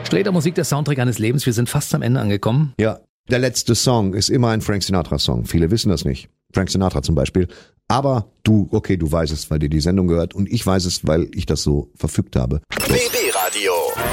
Sträter Musik, der Soundtrack eines Lebens. Wir sind fast am Ende angekommen. Ja, der letzte Song ist immer ein Frank Sinatra-Song. Viele wissen das nicht. Frank Sinatra zum Beispiel. Aber du weißt es, weil dir die Sendung gehört. Und ich weiß es, weil ich das so verfügt habe. BB Radio.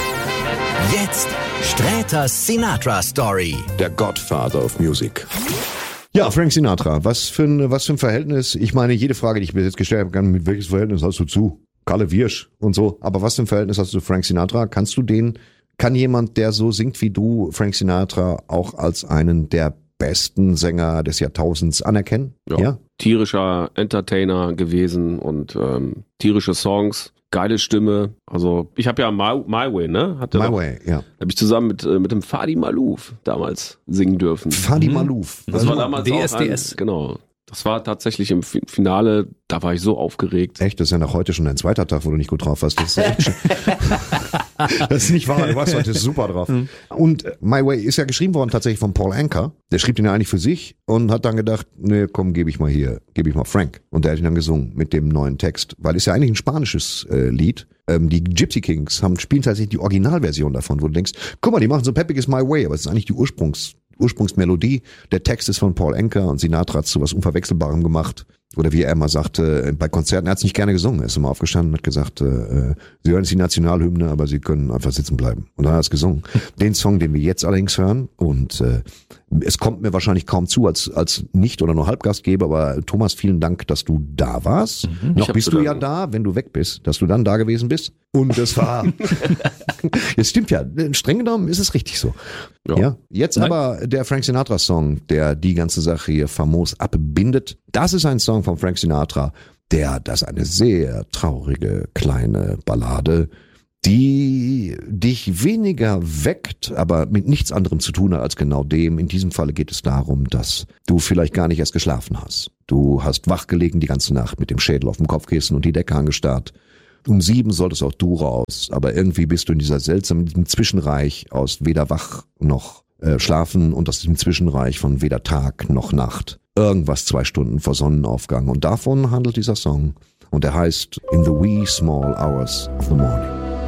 Jetzt Sträters Sinatra Story. Der Godfather of Music. Ja, Frank Sinatra, was für ein Verhältnis. Ich meine, jede Frage, die ich mir jetzt gestellt habe, mit welches Verhältnis hast du zu Kalle Wirsch und so. Aber was für ein Verhältnis hast du zu Frank Sinatra? Kann jemand, der so singt wie du, Frank Sinatra auch als einen der besten Sänger des Jahrtausends anerkennen? Ja. Tierischer Entertainer gewesen und tierische Songs. Geile Stimme. Also ich habe ja My Way, ne? My Way, ja. Habe ich zusammen mit dem Fadi Malouf damals singen dürfen. Fadi Malouf. Das war damals DSDS. Genau. Das war tatsächlich im Finale, da war ich so aufgeregt. Echt, das ist ja nach heute schon dein zweiter Tag, wo du nicht gut drauf warst. Das ist ja echt schön. Das ist nicht wahr, du warst heute super drauf. Und My Way ist ja geschrieben worden tatsächlich von Paul Anka. Der schrieb den ja eigentlich für sich und hat dann gedacht, nee, komm, gebe ich mal Frank. Und der hat ihn dann gesungen mit dem neuen Text, weil es ja eigentlich ein spanisches Lied. Die Gypsy Kings spielen tatsächlich die Originalversion davon, wo du denkst, guck mal, die machen so peppiges My Way, aber es ist eigentlich die Ursprungsmelodie. Der Text ist von Paul Anka und Sinatra hat zu was Unverwechselbarem gemacht. Oder wie er immer sagte, bei Konzerten, er hat es nicht gerne gesungen. Er ist immer aufgestanden und hat gesagt, Sie hören jetzt die Nationalhymne, aber Sie können einfach sitzen bleiben. Und dann hat er es gesungen. Den Song, den wir jetzt allerdings hören, und es kommt mir wahrscheinlich kaum zu als Nicht- oder nur Halbgastgeber, aber Thomas, vielen Dank, dass du da warst. Noch bist du ja da, wenn du weg bist, dass du dann da gewesen bist. Und das war, es stimmt ja, streng genommen ist es richtig so. Ja. Jetzt aber der Frank Sinatra Song, der die ganze Sache hier famos abbindet. Das ist ein Song von Frank Sinatra, das ist eine sehr traurige kleine Ballade, die dich weniger weckt, aber mit nichts anderem zu tun hat als genau dem. In diesem Falle geht es darum, dass du vielleicht gar nicht erst geschlafen hast. Du hast wachgelegen die ganze Nacht mit dem Schädel auf dem Kopfkissen und die Decke angestarrt. Um 7 solltest auch du raus, aber irgendwie bist du in diesem Zwischenreich aus weder wach noch schlafen und aus diesem Zwischenreich von weder Tag noch Nacht. Irgendwas 2 Stunden vor Sonnenaufgang. Und davon handelt dieser Song. Und er heißt In the Wee Small Hours of the Morning.